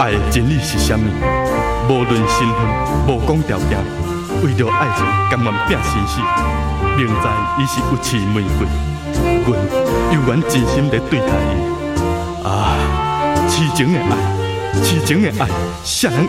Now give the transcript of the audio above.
爱的真理是啥物？无论身份，无讲条件，为着爱情甘愿拼生死。明知伊是有刺玫瑰，阮犹原真心地对待伊。啊，痴情的爱，痴情的爱，啥人